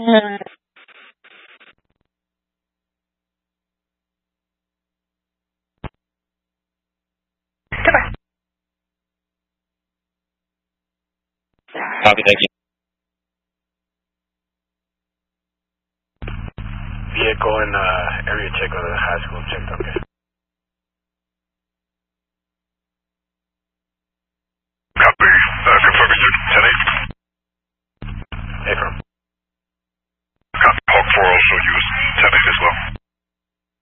Copy, thank you. Vehicle and area check of the high school checked, okay.